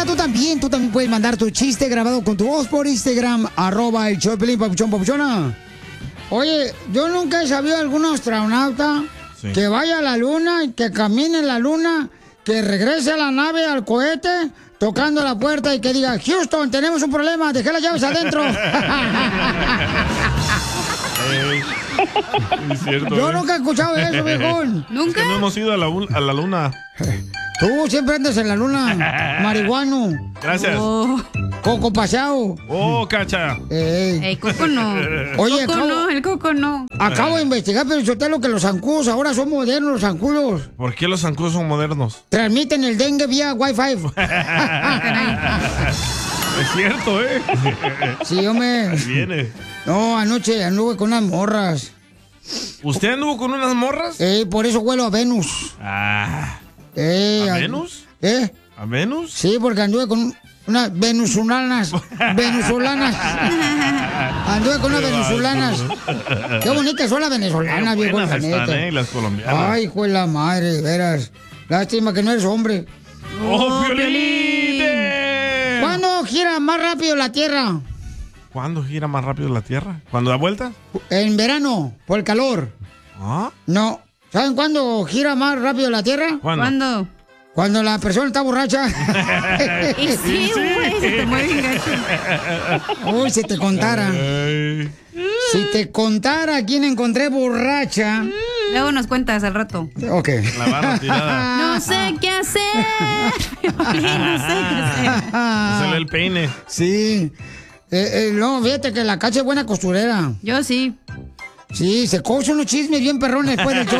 Papuchona, tú también puedes mandar tu chiste grabado con tu voz por Instagram, @el show de Piolín, Papuchón, Papuchona. Oye, yo nunca he sabido de algún astronauta que vaya a la luna, que camine en la luna, que regrese a la nave, al cohete, tocando la puerta y que diga, Houston, tenemos un problema, dejé las llaves adentro. Es cierto, yo nunca he escuchado eso, viejón. ¿Nunca? Es que no hemos ido a la luna. Tú siempre andas en la luna, marihuano. Gracias. Coco paseado. Oh, Cacha. El Coco no. Oye, el Coco no. Acabo de investigar, pero yo te lo que los zancudos ahora son modernos, los zancudos. ¿Por qué los zancudos son modernos? Transmiten el dengue vía Wi-Fi. Es cierto, ¿eh? Sí, hombre. Ahí viene. No, anoche anduve con unas morras. ¿Usted anduvo con unas morras? Por eso huelo a Venus. ¿A Venus? ¿A Venus? Sí, porque anduve con unas venezolanas. Anduve con unas venezolanas. Qué bonitas son las venezolanas, viejo. Las colombianas. Ay, hijo de la madre, de veras. Lástima que no eres hombre. ¡Oh, Piolín! ¿Cuándo gira más rápido la Tierra? ¿Cuándo gira más rápido la Tierra? ¿Cuándo da vuelta? En verano, por el calor. ¿Ah? No. ¿Saben cuándo gira más rápido la Tierra? ¿Cuándo? Cuando la persona está borracha. Y sí, güey, se te mueve bien gacho. Uy, si te contara. Si te contara quién encontré borracha. Luego nos cuentas al rato. Ok. La barra tirada. No sé qué hacer. No sé qué hacer. Hacerle el peine. Sí. No, fíjate que la Cacha es buena costurera. Yo sí. Sí, se cose unos chismes bien perrones después del show.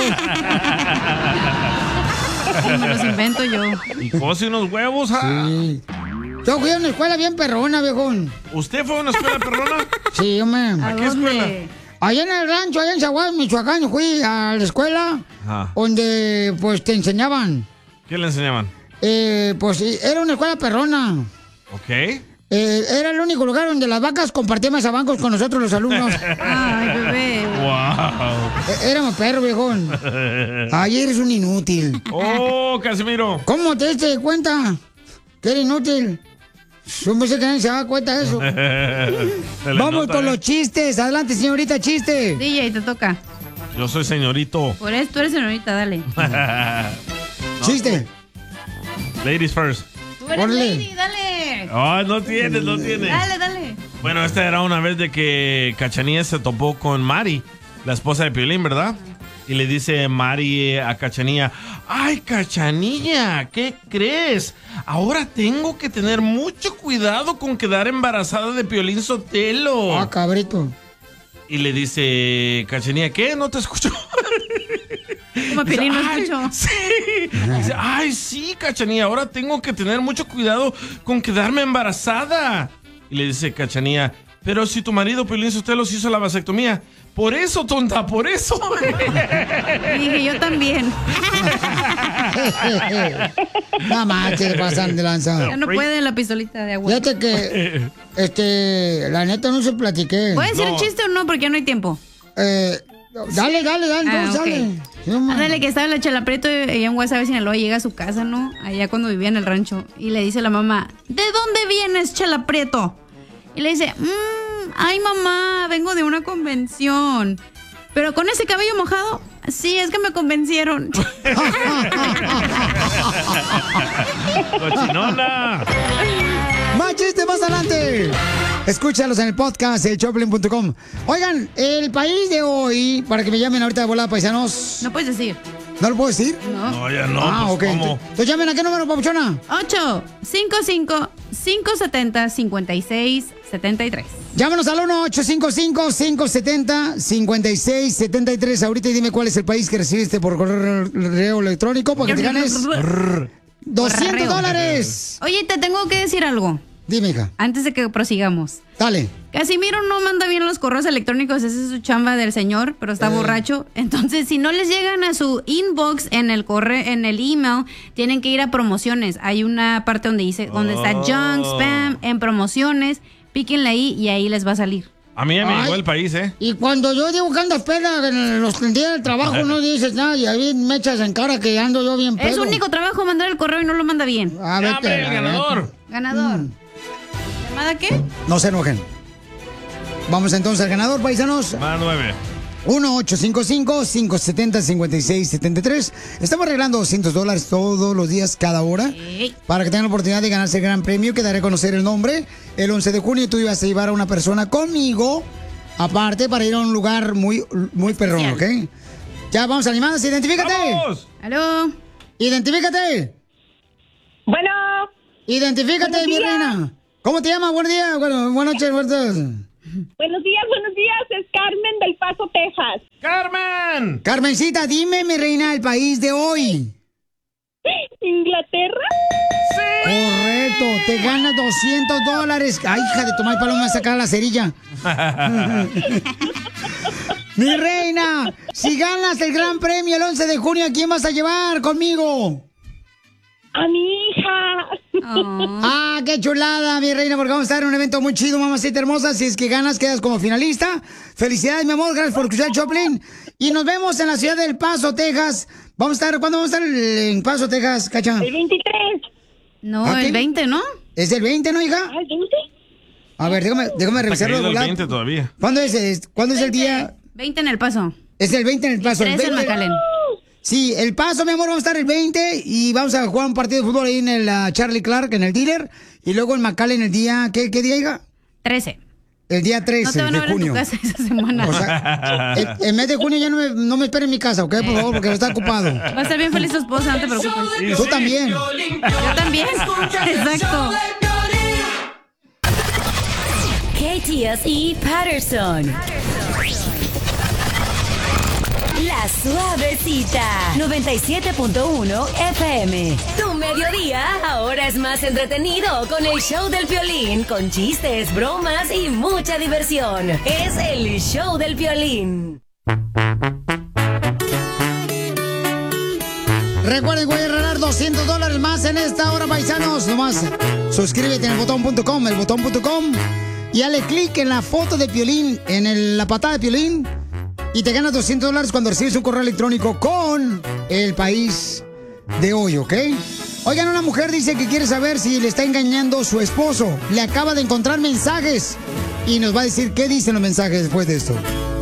Y me los invento yo. Y cose unos huevos. Sí. Yo fui a una escuela bien perrona, viejón. ¿Usted fue a una escuela perrona? Sí, hombre. ¿A qué escuela? Allá en el rancho, allá en Zaguay, Michoacán, fui a la escuela donde, pues, te enseñaban. ¿Qué le enseñaban? Pues, era una escuela perrona. Ok. Era el único lugar donde las vacas compartían mesabancos con nosotros los alumnos. Ay, bebé. Wow. Éramos perros, viejón. Ay, eres un inútil. Oh, Casimiro. ¿Cómo te diste cuenta que eres inútil? Yo pensé que nadie se daba cuenta de eso. Vamos con los chistes. Adelante, señorita, chiste. DJ, te toca. Yo soy señorito. Por eso tú eres señorita, dale. Chiste. Ladies first. Tú eres lady, dale. Oh, no tiene. Dale. Bueno, esta era una vez de que Cachanilla se topó con Mari, la esposa de Piolín, ¿verdad? Y le dice Mari a Cachanilla, ¡ay, Cachanilla! ¿Qué crees? Ahora tengo que tener mucho cuidado con quedar embarazada de Piolín Sotelo. Ah, cabrito. Y le dice Cachanilla, ¿qué? No te escucho. Como Piolín no escuchó. Sí. Dice, ay, sí, Cachanilla, ahora tengo que tener mucho cuidado con quedarme embarazada. Y le dice Cachanilla, pero si tu marido Piolín Sotelo se hizo la vasectomía. Por eso, tonta, por eso. Dije, yo también. Nada más que pasan de lanza. Ya no puede la pistolita de agua. Fíjate que, la neta no se platiqué. ¿Puedes decir el chiste o no? Porque ya no hay tiempo. Dale, entonces, okay. Dale. Dale, que estaba en la Chela Prieto y en Guasave, Sinaloa, llega a su casa, ¿no? Allá cuando vivía en el rancho. Y le dice a la mamá, ¿de dónde vienes, Chela Prieto? Y le dice, ay, mamá, vengo de una convención. ¿Pero con ese cabello mojado? Sí, es que me convencieron. ¡Cochinona! Más chistes más adelante. Escúchalos en el podcast de Choplin.com. Oigan, el país de hoy, para que me llamen ahorita de volada, paisanos. No puedes decir. ¿No lo puedo decir? No, ya no. Ah, pues, ok. ¿cómo? Entonces llamen a qué número, papuchona. 855-570-5673. Llámanos al 1-855-570-5673. Ahorita y dime cuál es el país que recibiste por correo electrónico para que te ganes $200. Oye, te tengo que decir algo. Dime, hija. Antes de que prosigamos. Dale. Casimiro no manda bien los correos electrónicos, esa es su chamba del señor, pero está borracho. Entonces, si no les llegan a su inbox en el en el email, tienen que ir a promociones. Hay una parte donde dice, donde está junk, spam, en promociones, píquenle ahí y ahí les va a salir. A mí ya me llegó el país, ¿eh? Y cuando yo digo que andas peda en los días del trabajo, no dices nada y ahí me echas en cara que ando yo bien pedo. Es su único trabajo mandar el correo y no lo manda bien. A ver, el ganador. Ganador. ¿Llamada qué? No se enojen. Vamos entonces al ganador, paisanos. Va 9. 1-855-570-5673. Estamos regalando $200 todos los días, cada hora, para que tengan la oportunidad de ganarse el gran premio, que daré a conocer el nombre. El 11 de junio tú ibas a llevar a una persona conmigo, aparte, para ir a un lugar muy perrón, ¿ok? Ya, vamos a llamadas, identifícate. ¡Vamos! ¿Aló? Identifícate. Bueno. Identifícate, mi reina. ¿Cómo te llamas? Buenos días. Bueno, buenas noches, buenas. Buenos días. Es Carmen del Paso, Texas. ¡Carmen! Carmencita, dime, mi reina, el país de hoy. ¿Inglaterra? ¡Sí! Correcto, te ganas $200. Ay, hija de tu madre, paloma, sacar la cerilla. Mi reina, si ganas el gran premio el 11 de junio, ¿a quién vas a llevar conmigo? A mi hija. Oh. Ah, qué chulada, mi reina, porque vamos a estar en un evento muy chido, mamacita hermosa. Si es que ganas, quedas como finalista. Felicidades, mi amor, gracias por escuchar Choplin. Y nos vemos en la ciudad del Paso, Texas. ¿Cuándo vamos a estar en Paso, Texas, Cacha? El 23. No, ¿Ah, el qué? 20, ¿no? ¿Es el 20, no, hija? ¿El 20? A ver, déjame revisarlo. Está caído el ¿verdad? 20 todavía. ¿Cuándo es el día? 20 en El Paso. Es el 20 en el Paso. 13 en el 20. McAllen. Sí, el Paso, mi amor, vamos a estar el 20 y vamos a jugar un partido de fútbol ahí en el Charlie Clark, en el dealer. Y luego en McAllen el día, ¿qué día, hija? 13. El día 13 No te van a de ver en tu junio. casa esa semana. O sea, el mes de junio ya no me esperen en mi casa, ¿ok? Por favor, porque está ocupado. Va a estar bien feliz tu esposa, no te preocupes. Tú también. Yo también. Exacto. KTSE Patterson. La Suavecita 97.1 FM. Tu mediodía ahora es más entretenido con el show del Piolín, con chistes, bromas y mucha diversión. Es el show del Piolín. Recuerden, voy a regalar $200 más en esta hora, paisanos. Nomás suscríbete en elbotón.com, y dale clic en la foto de Piolín, en la patada de Piolín, y te ganas $200 cuando recibes un correo electrónico con el país de hoy, ¿ok? Oigan, una mujer dice que quiere saber si le está engañando su esposo. Le acaba de encontrar mensajes y nos va a decir qué dicen los mensajes después de esto.